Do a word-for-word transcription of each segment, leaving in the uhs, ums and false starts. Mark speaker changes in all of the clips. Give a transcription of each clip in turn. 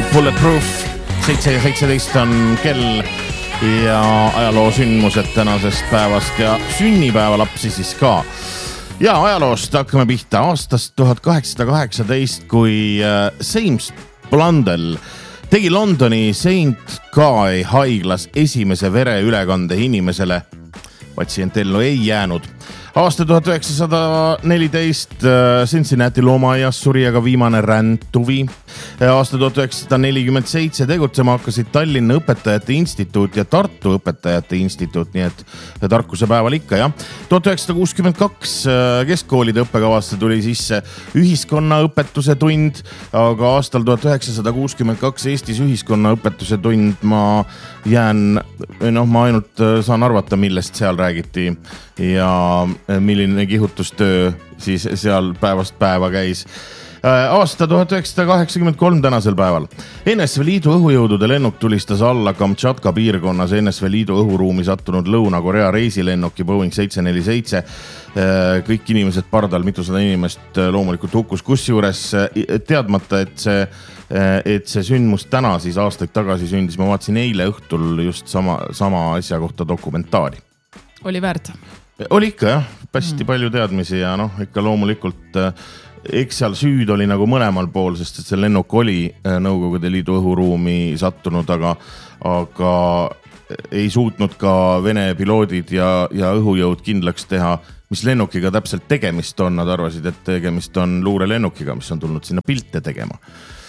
Speaker 1: Bulletproof, seitse ja seitseteist on kell ja ajaloo sündmused tänasest päevast ja sünnipäevalapsi siis ka. Ja ajaloost hakkame pihta aastast tuhat kaheksasada kaheksateist, kui James Blundell tegi Londoni Saint Guy haiglas esimese vereülekande inimesele. Patsient ellu ei jäänud. Aasta tuhat üheksasada neliteist Cincinnati loomaaias suri aga viimane räntuvi. Aasta tuhat üheksasada nelikümmend seitse tegutsema hakkasid Tallinna õpetajate instituut ja Tartu õpetajate instituut, nii et tarkuse päeval ikka, jah. tuhat üheksasada kuuskümmend kaks keskkoolide õppekavasse tuli sisse ühiskonnaõpetuse tund, aga aastal tuhat üheksasada kuuskümmend kaks Eestis ühiskonnaõpetuse tund ma jään, noh, ma ainult saan arvata, millest seal räägiti ja milline kihutustöö siis seal päevast päeva käis. Aasta tuhat üheksasada kaheksakümmend kolm tänasel päeval. N S V Liidu õhujõudude lennuk tulistas alla Kamtšatka piirkonnas N S V Liidu õhuruumi sattunud Lõuna-Korea reisilennuki Boeing seitse neli seitse. Kõik inimesed pardal, mitusada inimest loomulikult hukkus, kusjuures teadmata, et see, et see sündmus täna siis aastaid tagasi sündis. Ma vaatasin eile õhtul just sama, sama asja kohta dokumentaari.
Speaker 2: Oli väärt?
Speaker 1: Oli ikka, jah. Pästi mm. palju teadmisi ja noh, ikka loomulikult eks seal süüd oli nagu mõlemal pool, sest et see lennuk oli Nõukogude Liidu õhuruumi sattunud, aga, aga ei suutnud ka Vene piloodid ja, ja õhujõud kindlaks teha, mis lennukiga täpselt tegemist on. Nad arvasid, et tegemist on luurelennukiga, mis on tulnud sinna pilte tegema.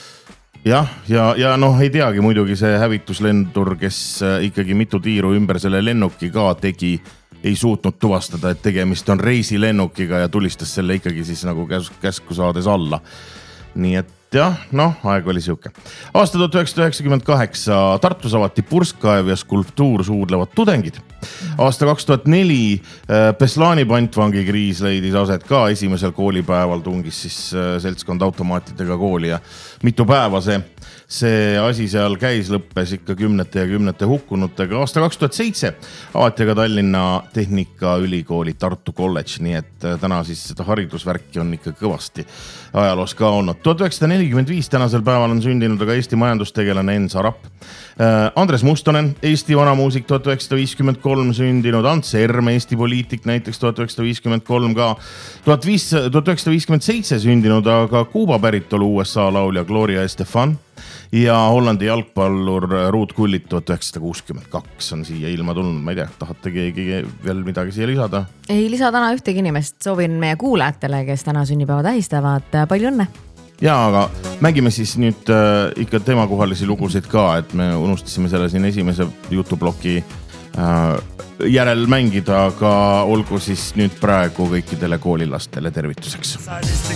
Speaker 1: Jah, ja, ja noh, ei teagi muidugi see hävituslendur, kes ikkagi mitu tiiru ümber selle lennuki ka tegi, ei suutnud tuvastada, et tegemist on reisilennukiga ja tulistas selle ikkagi siis nagu käsku saades alla. Nii et jah, noh, aeg oli siuke. Aasta tuhat üheksasada üheksakümmend kaheksa Tartus avati purskkaev ja skulptuur suudlevad tudengid. Aasta kaks tuhat neli Beslani pantvangi kriis leidis aset ka esimesel koolipäeval, tungis siis seltskond automaatidega kooli ja mitu päeva see, see asi seal käis, lõppes ikka kümnete ja kümnete hukkunutega. Aasta kaks tuhat seitse avati aga Tallinna Tehnikaülikooli Tartu College, nii et täna siis seda haridusvärki on ikka kõvasti ajaloos ka olnud. tuhat üheksasada nelikümmend viis tänasel päeval on sündinud aga Eesti majandustegelane Enn Sarap. Andres Mustonen, Eesti vanamuusik, tuhat üheksasada viiskümmend kolm sündinud. Ants Erm, Eesti poliitik, näiteks tuhat üheksasada viiskümmend kolm ka. tuhat üheksasada viiskümmend seitse sündinud aga Kuuba päritolu U S A laulja Gloria Estefan ja Hollandi jalgpallur Ruud Kullit tuhat üheksasada kuuskümmend kaks on siia ilma tulnud. Ma ei tea, tahate keegi veel midagi siia lisada?
Speaker 3: Ei lisa täna ühtegi inimest. Soovin meie kuulajatele, kes täna sünnipäeva tähistavad, palju õnne.
Speaker 1: Jaa, aga mängime siis nüüd äh, ikka temakohalisi lugusid ka, et me unustasime selle siin esimese jutuploki äh, järel mängida, aga olgu siis nüüd praegu kõikidele koolilastele tervituseks.